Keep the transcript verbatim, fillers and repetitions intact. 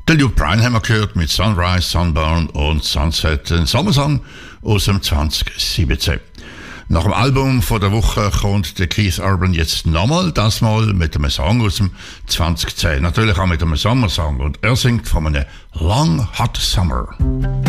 Den Luke Bryan haben wir gehört mit Sunrise, Sunburn und Sunset, ein Sommersong aus dem zwanzig siebzehn. Nach dem Album von der Woche kommt der Keith Urban jetzt nochmal, das mal mit einem Song aus dem zwanzig zehn. Natürlich auch mit einem Sommersong und er singt von einem Long Hot Summer.